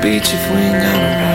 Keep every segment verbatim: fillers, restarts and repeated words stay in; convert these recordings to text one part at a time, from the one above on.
beach if we ain't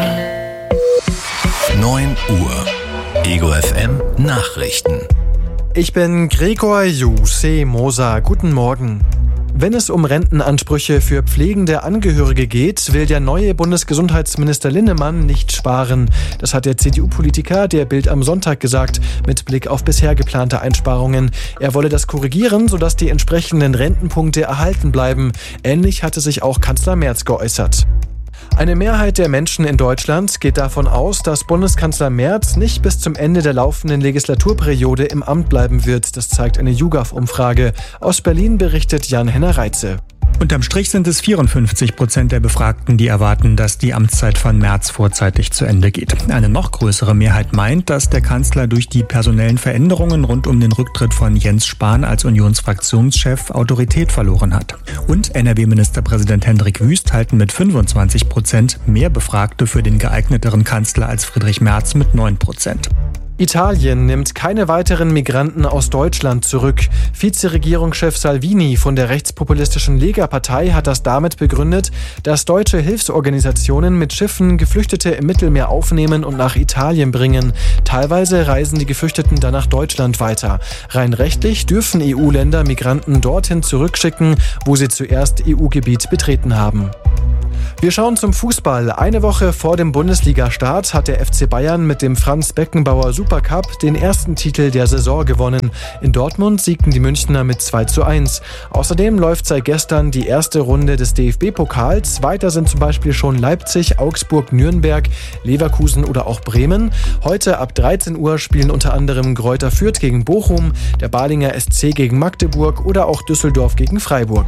gotta run. neun Uhr. Ego F M Nachrichten. Ich bin Gregor Juse Moser. Guten Morgen. Wenn es um Rentenansprüche für pflegende Angehörige geht, will der neue Bundesgesundheitsminister Linnemann nicht sparen. Das hat der C D U-Politiker der Bild am Sonntag gesagt, mit Blick auf bisher geplante Einsparungen. Er wolle das korrigieren, sodass die entsprechenden Rentenpunkte erhalten bleiben. Ähnlich hatte sich auch Kanzler Merz geäußert. Eine Mehrheit der Menschen in Deutschland geht davon aus, dass Bundeskanzler Merz nicht bis zum Ende der laufenden Legislaturperiode im Amt bleiben wird. Das zeigt eine YouGov-Umfrage. Aus Berlin berichtet Jan-Henner Reitze. Unterm Strich sind es vierundfünfzig Prozent der Befragten, die erwarten, dass die Amtszeit von Merz vorzeitig zu Ende geht. Eine noch größere Mehrheit meint, dass der Kanzler durch die personellen Veränderungen rund um den Rücktritt von Jens Spahn als Unionsfraktionschef Autorität verloren hat. Und N R W-Ministerpräsident Hendrik Wüst halten mit fünfundzwanzig Prozent mehr Befragte für den geeigneteren Kanzler als Friedrich Merz mit neun Prozent. Italien nimmt keine weiteren Migranten aus Deutschland zurück. Vizeregierungschef Salvini von der rechtspopulistischen Lega-Partei hat das damit begründet, dass deutsche Hilfsorganisationen mit Schiffen Geflüchtete im Mittelmeer aufnehmen und nach Italien bringen. Teilweise reisen die Geflüchteten dann nach Deutschland weiter. Rein rechtlich dürfen E U-Länder Migranten dorthin zurückschicken, wo sie zuerst E U-Gebiet betreten haben. Wir schauen zum Fußball. Eine Woche vor dem Bundesliga-Start hat der F C Bayern mit dem Franz-Beckenbauer Supercup den ersten Titel der Saison gewonnen. In Dortmund siegten die Münchner mit zwei zu eins. Außerdem läuft seit gestern die erste Runde des D F B-Pokals. Weiter sind zum Beispiel schon Leipzig, Augsburg, Nürnberg, Leverkusen oder auch Bremen. Heute ab dreizehn Uhr spielen unter anderem Greuther Fürth gegen Bochum, der Balinger S C gegen Magdeburg oder auch Düsseldorf gegen Freiburg.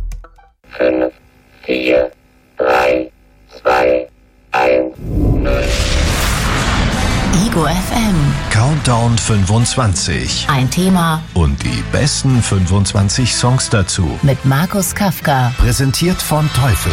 fünf, vier, drei, zwei, eins, null. Ego F M. Countdown fünfundzwanzig. Ein Thema Und die besten fünfundzwanzig Songs dazu. mit Markus Kafka. Präsentiert von Teufel.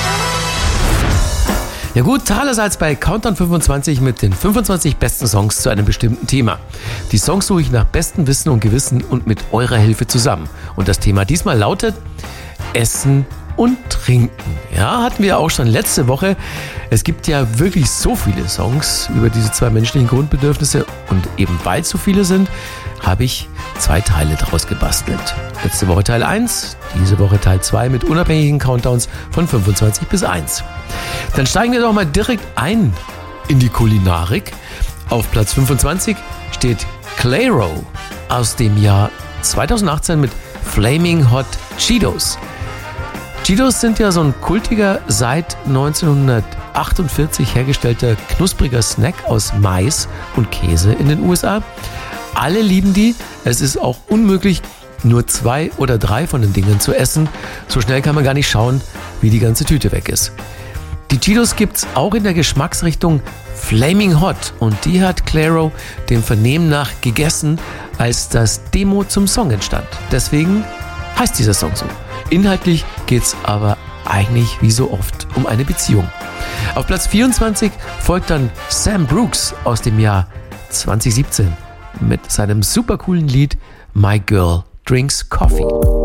Ja gut, allerseits bei Countdown fünfundzwanzig mit den fünfundzwanzig besten Songs zu einem bestimmten Thema. Die Songs suche ich nach bestem Wissen und Gewissen und mit eurer Hilfe zusammen. Und das Thema diesmal lautet Essen und Trinken. Ja, hatten wir auch schon letzte Woche. Es gibt ja wirklich so viele Songs über diese zwei menschlichen Grundbedürfnisse und eben weil es so viele sind, habe ich zwei Teile daraus gebastelt. Letzte Woche Teil eins, diese Woche Teil zwei mit unabhängigen Countdowns von fünfundzwanzig bis eins. Dann steigen wir doch mal direkt ein in die Kulinarik. Auf Platz fünfundzwanzig steht Clairo aus dem Jahr zweitausendachtzehn mit Flaming Hot Cheetos. Cheetos sind ja so ein kultiger, seit neunzehnhundertachtundvierzig hergestellter knuspriger Snack aus Mais und Käse in den U S A. Alle lieben die. Es ist auch unmöglich, nur zwei oder drei von den Dingen zu essen. So schnell kann man gar nicht schauen, wie die ganze Tüte weg ist. Die Cheetos gibt's auch in der Geschmacksrichtung Flaming Hot und die hat Clairo dem Vernehmen nach gegessen, als das Demo zum Song entstand. Deswegen heißt dieser Song so. Inhaltlich geht's aber eigentlich wie so oft um eine Beziehung. Auf Platz vierundzwanzig folgt dann Sam Brooks aus dem Jahr zwanzig siebzehn mit seinem super coolen Lied My Girl Drinks Coffee.